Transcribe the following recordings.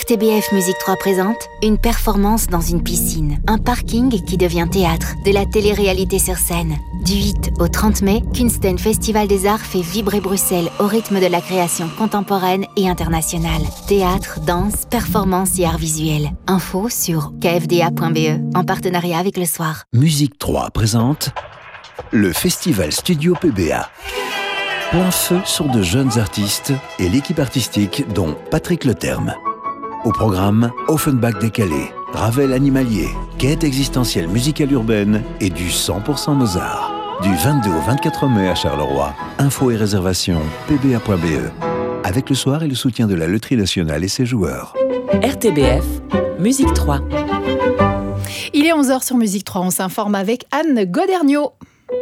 RTBF Musique 3 présente une performance dans une piscine, un parking qui devient théâtre, de la télé-réalité sur scène. Du 8 au 30 mai, Kunsten Festival des Arts fait vibrer Bruxelles au rythme de la création contemporaine et internationale. Théâtre, danse, performance et arts visuels. Info sur kfda.be en partenariat avec Le Soir. Musique 3 présente le Festival Studio PBA. Plein feu sur de jeunes artistes et l'équipe artistique dont Patrick Leterme. Au programme, Offenbach décalé, Ravel animalier, quête existentielle musicale urbaine et du 100% Mozart. Du 22 au 24 mai à Charleroi. Infos et réservations, pba.be. Avec Le Soir et le soutien de la Loterie Nationale et ses joueurs. RTBF, Musique 3. Il est 11h sur Musique 3, on s'informe avec Anne Goderniot.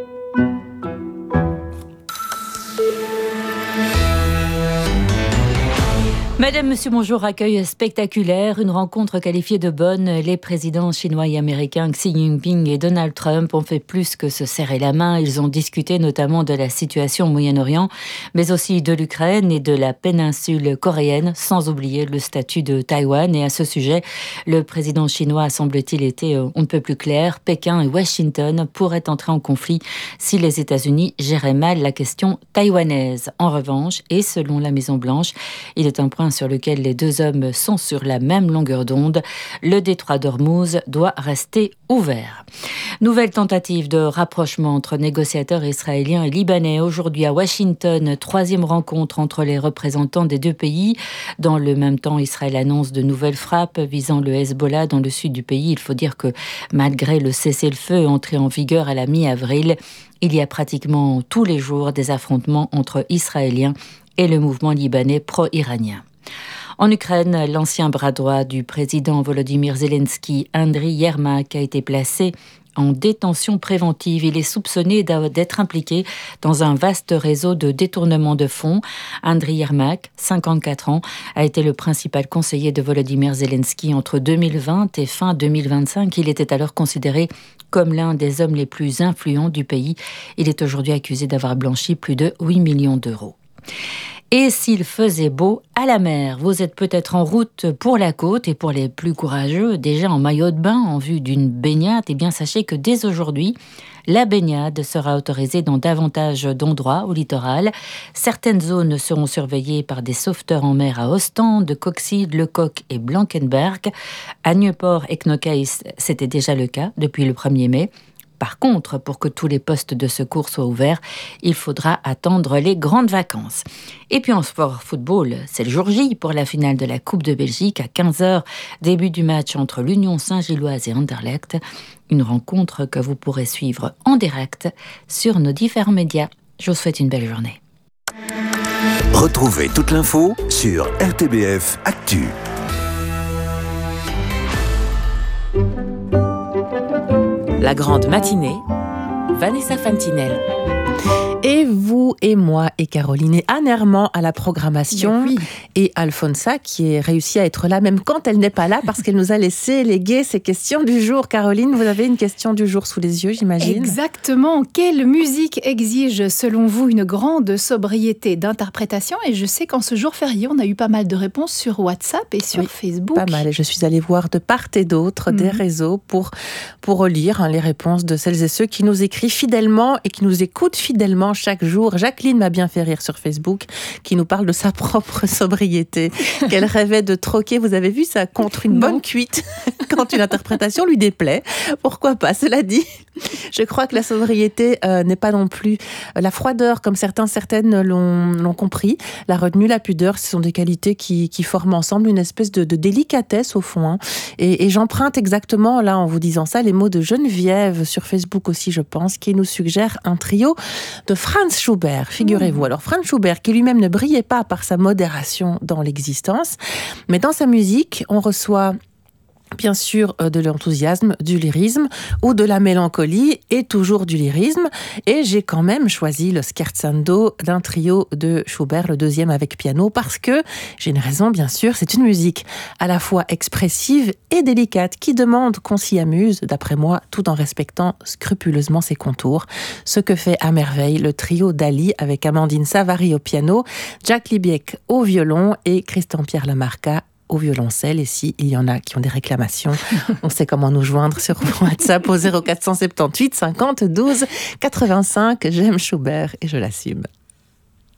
Madame, monsieur, bonjour. Accueil spectaculaire, une rencontre qualifiée de bonne. Les présidents chinois et américains Xi Jinping et Donald Trump ont fait plus que se serrer la main. Ils ont discuté notamment de la situation au Moyen-Orient, mais aussi de l'Ukraine et de la péninsule coréenne, sans oublier le statut de Taïwan. Et à ce sujet, le président chinois, semble-t-il, été on ne peut plus clair. Pékin et Washington pourraient entrer en conflit si les États-Unis géraient mal la question taïwanaise. En revanche, et selon la Maison-Blanche, il est un point sur lequel les deux hommes sont sur la même longueur d'onde. Le détroit d'Ormuz doit rester ouvert. Nouvelle tentative de rapprochement entre négociateurs israéliens et libanais. Aujourd'hui à Washington, troisième rencontre entre les représentants des deux pays. Dans le même temps, Israël annonce de nouvelles frappes visant le Hezbollah dans le sud du pays. Il faut dire que malgré le cessez-le-feu entré en vigueur à la mi-avril, il y a pratiquement tous les jours des affrontements entre Israéliens et le mouvement libanais pro-iranien. En Ukraine, l'ancien bras droit du président Volodymyr Zelensky, Andriy Yermak, a été placé en détention préventive. Il est soupçonné d'être impliqué dans un vaste réseau de détournement de fonds. Andriy Yermak, 54 ans, a été le principal conseiller de Volodymyr Zelensky entre 2020 et fin 2025. Il était alors considéré comme l'un des hommes les plus influents du pays. Il est aujourd'hui accusé d'avoir blanchi plus de 8 millions d'euros. Et s'il faisait beau à la mer, vous êtes peut-être en route pour la côte et pour les plus courageux, déjà en maillot de bain en vue d'une baignade, eh bien sachez que dès aujourd'hui, la baignade sera autorisée dans davantage d'endroits au littoral. Certaines zones seront surveillées par des sauveteurs en mer à Ostende, Coxide, Lecoq et Blankenberg. À Nieuport et Knockheis, c'était déjà le cas depuis le 1er mai. Par contre, pour que tous les postes de secours soient ouverts, il faudra attendre les grandes vacances. Et puis en sport football, c'est le jour J pour la finale de la Coupe de Belgique à 15h, début du match entre l'Union Saint-Gilloise et Anderlecht. Une rencontre que vous pourrez suivre en direct sur nos différents médias. Je vous souhaite une belle journée. Retrouvez toute l'info sur RTBF Actu. La grande matinée, Vanessa Fantinel. Et vous et moi et Caroline et Anne Herman à la programmation, oui. Et Alfonsa qui est réussi à être là même quand elle n'est pas là parce qu'elle nous a laissé léguer ses questions du jour. Caroline, vous avez une question du jour sous les yeux, j'imagine. Exactement. Quelle musique exige selon vous une grande sobriété d'interprétation ? Et je sais qu'en ce jour férié, on a eu pas mal de réponses sur WhatsApp et sur Facebook. Pas mal. Et je suis allée voir de part et d'autre des réseaux pour relire les réponses de celles et ceux qui nous écrivent fidèlement et qui nous écoutent fidèlement chaque jour. Jacqueline m'a bien fait rire sur Facebook, qui nous parle de sa propre sobriété, qu'elle rêvait de troquer, vous avez vu ça, contre une bonne cuite, quand une interprétation lui déplaît. Pourquoi pas ? Cela dit, je crois que la sobriété n'est pas non plus la froideur, comme certaines l'ont compris. La retenue, la pudeur, ce sont des qualités qui forment ensemble une espèce de délicatesse au fond. Et j'emprunte exactement, là, en vous disant ça, les mots de Geneviève sur Facebook aussi, je pense, qui nous suggère un trio de Franz Schubert, figurez-vous. Alors Franz Schubert, qui lui-même ne brillait pas par sa modération dans l'existence, mais dans sa musique, on reçoit bien sûr de l'enthousiasme, du lyrisme ou de la mélancolie et toujours du lyrisme. Et j'ai quand même choisi le scherzando d'un trio de Schubert, le deuxième avec piano, parce que j'ai une raison, bien sûr, c'est une musique à la fois expressive et délicate qui demande qu'on s'y amuse, d'après moi, tout en respectant scrupuleusement ses contours. Ce que fait à merveille le trio d'Ali avec Amandine Savary au piano, Jack Libiec au violon et Christian-Pierre Lamarca au violoncelle. Et s'il y en a qui ont des réclamations, on sait comment nous joindre sur WhatsApp au 0478 50 12 85. J'aime Schubert et je l'assume.